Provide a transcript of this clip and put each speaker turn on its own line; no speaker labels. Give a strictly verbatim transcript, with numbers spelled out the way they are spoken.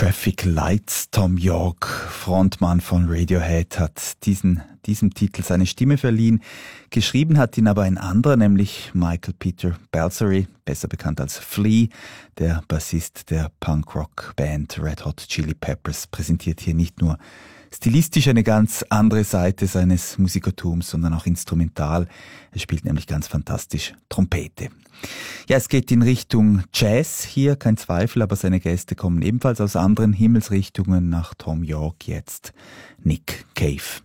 Traffic Lights. Thom Yorke, Frontmann von Radiohead, hat diesen, diesem Titel seine Stimme verliehen. Geschrieben hat ihn aber ein anderer, nämlich Michael Peter Balsari, besser bekannt als Flea, der Bassist der Punkrock-Band Red Hot Chili Peppers, präsentiert hier nicht nur stilistisch eine ganz andere Seite seines Musikertums, sondern auch instrumental. Er spielt nämlich ganz fantastisch Trompete. Ja, es geht in Richtung Jazz hier, kein Zweifel, aber seine Gäste kommen ebenfalls aus anderen Himmelsrichtungen. Nach Thom Yorke jetzt Nick Cave.